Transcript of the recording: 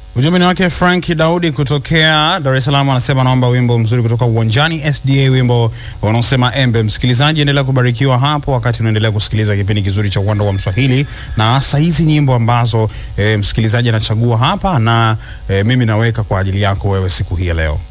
Ujumbe wake Frank Daudi kutokea Dar es Salaam anasema naomba wimbo mzuri kutoka Uwanjani SDA, wimbo unaosema Embe. Msikilizaji, endelea kubarikiwa hapo wakati unaendelea kusikiliza kipindi kizuri cha Uwanda wa Mswahili, na hasa hizi nyimbo ambazo msikilizaji anachagua hapa na mimi naweka kwa ajili yako wewe siku hii ya leo.